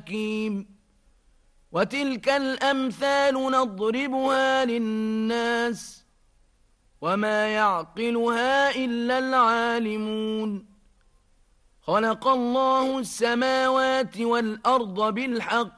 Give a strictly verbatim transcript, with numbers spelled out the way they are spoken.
حكيم. وتلك الأمثال نضربها للناس وما يعقلها إلا العالمون. خلق الله السماوات والأرض بالحق